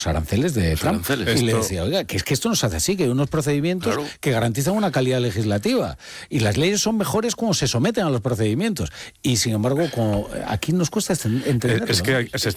aranceles de Trump. Y le decía, oiga, que es que esto no se hace así, que hay unos procedimientos que garantizan una calidad legislativa. Y las leyes son mejores cuando se someten a los procedimientos. Y sin embargo, aquí nos cuesta entenderlo. Es que